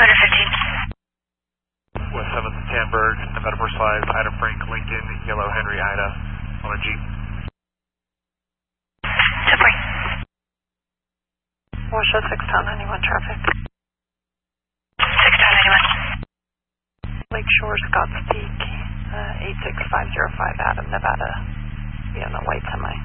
West 7th Tamberg, Nevada First 5, Ida Frank, Lincoln, Yellow Henry, Ida, on a Jeep. 10-4. We'll show 691 traffic. 691. Lakeshore, Scotts Peak, 86505, Adam, Nevada. Be on the white semi.